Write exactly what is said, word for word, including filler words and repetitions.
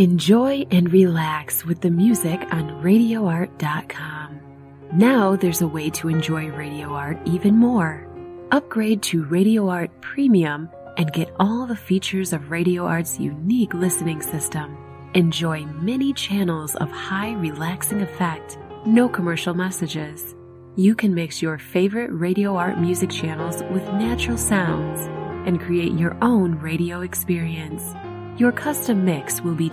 Enjoy and relax with the music on radio art dot com. Now there's a way to enjoy Radio Art even more. Upgrade to Radio Art Premium and get all the features of Radio Art's unique listening system. Enjoy many channels of high relaxing effect, no commercial messages. You can mix your favorite Radio Art music channels with natural sounds and create your own radio experience. Your custom mix will be